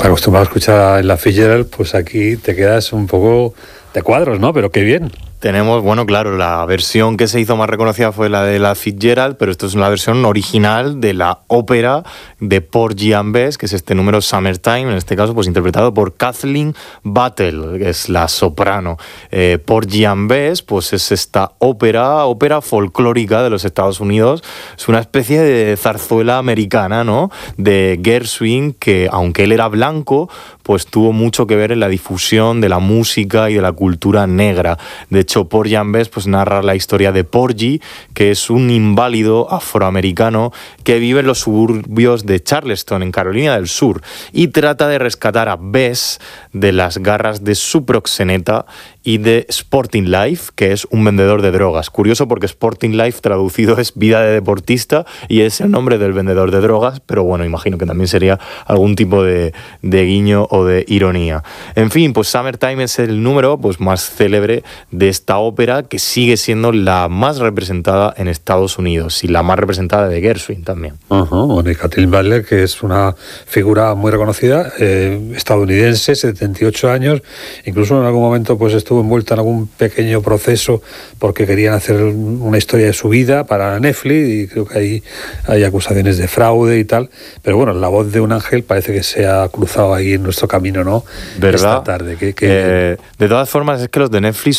acostumbrado a escuchar en la Fitzgerald, pues aquí te quedas un poco de cuadros, ¿no? Pero qué bien. Tenemos, bueno, claro, la versión que se hizo más reconocida fue la de la Fitzgerald, pero esto es una versión original de la ópera de Porgy and Bess, que es este número Summertime, en este caso pues interpretado por Kathleen Battle, que es la soprano. Porgy and Bess pues es esta ópera folclórica de los Estados Unidos, es una especie de zarzuela americana, ¿no?, de Gershwin, que aunque él era blanco, pues tuvo mucho que ver en la difusión de la música y de la cultura negra. De hecho, Porgy and Bess pues narra la historia de Porgy, que es un inválido afroamericano que vive en los suburbios de Charleston, en Carolina del Sur, y trata de rescatar a Bess de las garras de su proxeneta y de Sporting Life, que es un vendedor de drogas. Curioso porque Sporting Life traducido es vida de deportista y es el nombre del vendedor de drogas, pero bueno, imagino que también sería algún tipo de guiño o de ironía. En fin, pues Summertime es el número pues más célebre de esta ópera, que sigue siendo la más representada en Estados Unidos y la más representada de Gershwin también. Bueno, y Kathleen Battle, que es una figura muy reconocida, estadounidense, 78 años, incluso en algún momento pues estuvo envuelta en algún pequeño proceso porque querían hacer una historia de su vida para Netflix, y creo que ahí hay acusaciones de fraude y tal, pero bueno, la voz de un ángel parece que se ha cruzado ahí en nuestro camino, ¿no? ¿Verdad? Esta tarde. De todas formas, es que los de Netflix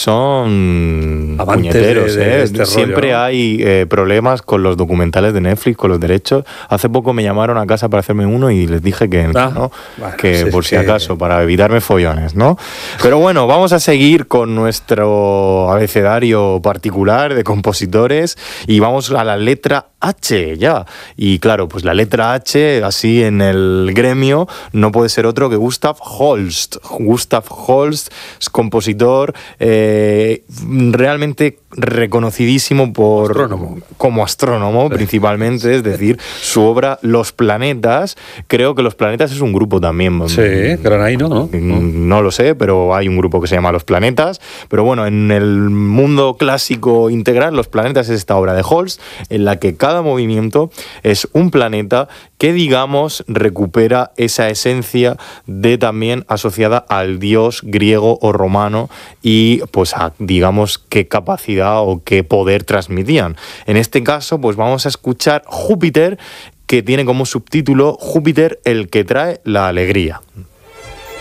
son amantes puñeteros, de este siempre rollo, ¿no? Hay problemas con los documentales de Netflix, con los derechos. Hace poco me llamaron a casa para hacerme uno y les dije que no, bueno, que sí, por si acaso, para evitarme follones, ¿no? Pero bueno, vamos a seguir con nuestro abecedario particular de compositores y vamos a la letra H ya. Y claro, pues la letra H, así en el gremio, no puede ser otro que Gustav Holst. Gustav Holst es compositor realmente reconocidísimo como astrónomo, principalmente, es decir, su obra Los Planetas. Creo que Los Planetas es un grupo también. Sí, Granaino, ¿no? No lo sé, pero hay un grupo que se llama Los Planetas. Pero bueno, en el mundo clásico integral, Los Planetas es esta obra de Holst, en la que cada movimiento es un planeta que, digamos, recupera esa esencia de también asociada al dios griego o romano y, pues, a, digamos, qué capacidad o qué poder transmitían. En este caso, pues vamos a escuchar Júpiter, que tiene como subtítulo Júpiter, el que trae la alegría.